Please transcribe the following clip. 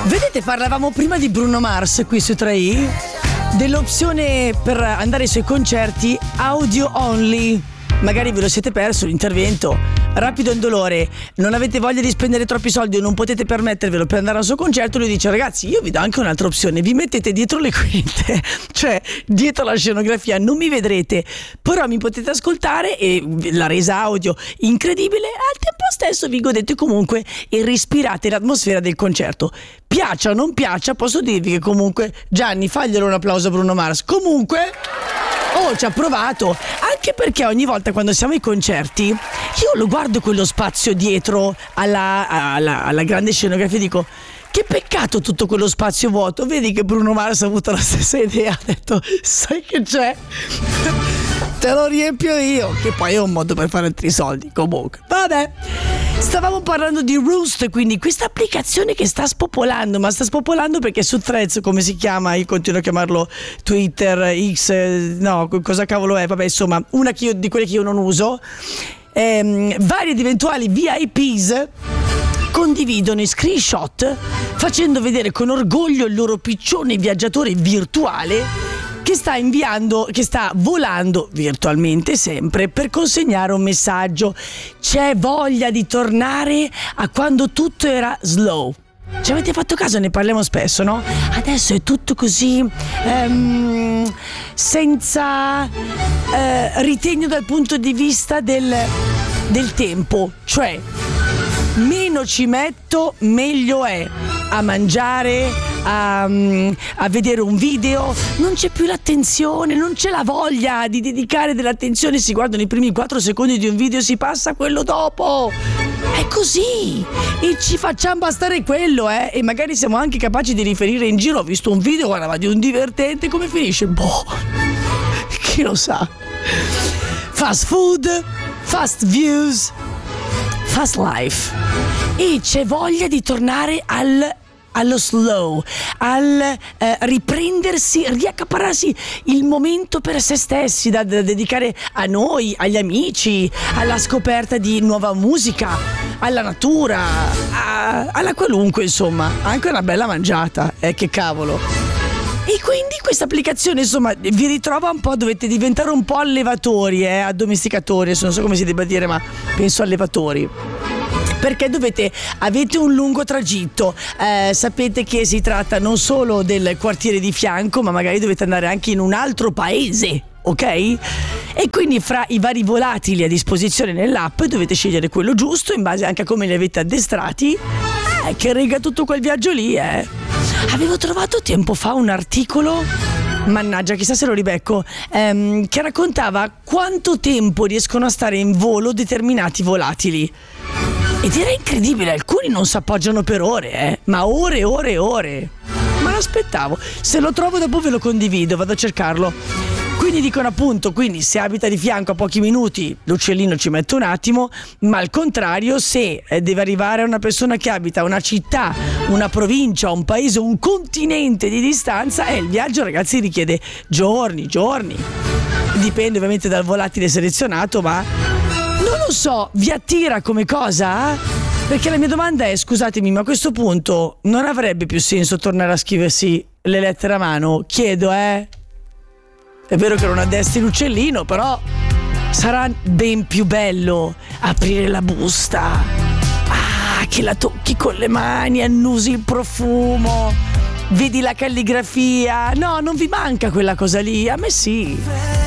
Vedete, parlavamo prima di Bruno Mars qui su 3i, dell'opzione per andare ai suoi concerti audio only. Magari ve lo siete perso l'intervento, rapido e indolore, non avete voglia di spendere troppi soldi o non potete permettervelo per andare al suo concerto. Lui dice: ragazzi, io vi do anche un'altra opzione, vi mettete dietro le quinte, cioè dietro la scenografia, non mi vedrete, però mi potete ascoltare e la resa audio incredibile, al tempo stesso vi godete comunque e respirate l'atmosfera del concerto. Piaccia o non piaccia, posso dirvi che comunque, Gianni, faglielo un applauso a Bruno Mars, comunque ci ha provato, anche perché ogni volta quando siamo ai concerti io lo guardo quello spazio dietro alla grande scenografia e dico: che peccato tutto quello spazio vuoto. Vedi che Bruno Mars ha avuto la stessa idea, ha detto: sai che c'è? Te lo riempio io, che poi è un modo per fare altri soldi. Comunque, vabbè, stavamo parlando di Roost, quindi questa applicazione che sta spopolando, ma sta spopolando perché su Threads, come si chiama, io continuo a chiamarlo Twitter, X, no, cosa cavolo è, vabbè, insomma, una di quelle che io non uso, vari ed eventuali VIPs condividono i screenshot facendo vedere con orgoglio il loro piccione viaggiatore virtuale che sta volando virtualmente sempre per consegnare un messaggio. C'è voglia di tornare a quando tutto era slow. Ci avete fatto caso? Ne parliamo spesso, no? Adesso è tutto così senza ritegno dal punto di vista del tempo, cioè meno ci metto meglio è a mangiare, a vedere un video, non c'è più l'attenzione, non c'è la voglia di dedicare dell'attenzione, si guardano i primi 4 secondi di un video e si passa a quello dopo. È così e ci facciamo bastare quello, e magari siamo anche capaci di riferire in giro: ho visto un video, guarda, di un divertente, come finisce? Boh, chi lo sa. Fast food, fast views, fast life, e c'è voglia di tornare allo slow, al riprendersi, riaccaparrarsi il momento per se stessi da dedicare a noi, agli amici, alla scoperta di nuova musica, alla natura, alla qualunque, insomma, anche una bella mangiata, che cavolo. E quindi questa applicazione, insomma, vi ritrova un po', dovete diventare un po' allevatori, addomesticatori, adesso non so come si debba dire, ma penso allevatori. Perché avete un lungo tragitto, sapete che si tratta non solo del quartiere di fianco, ma magari dovete andare anche in un altro paese, ok? E quindi fra i vari volatili a disposizione nell'app dovete scegliere quello giusto in base anche a come li avete addestrati, che rega tutto quel viaggio lì, Avevo trovato tempo fa un articolo, mannaggia, chissà se lo ribecco, che raccontava quanto tempo riescono a stare in volo determinati volatili. Ed era incredibile, alcuni non si appoggiano per ore, ma ore e ore e ore. Ma l'aspettavo. Se lo trovo dopo ve lo condivido, vado a cercarlo. Quindi dicono appunto, quindi se abita di fianco a pochi minuti l'uccellino ci mette un attimo, ma al contrario se deve arrivare a una persona che abita una città, una provincia, un paese, un continente di distanza, il viaggio, ragazzi, richiede giorni. Dipende ovviamente dal volatile selezionato, ma non lo so, vi attira come cosa? Perché la mia domanda è: scusatemi, ma a questo punto non avrebbe più senso tornare a scriversi le lettere a mano? Chiedo, È vero che non addestri l'uccellino, però sarà ben più bello aprire la busta, che la tocchi con le mani, annusi il profumo, vedi la calligrafia. No, non vi manca quella cosa lì? A me sì.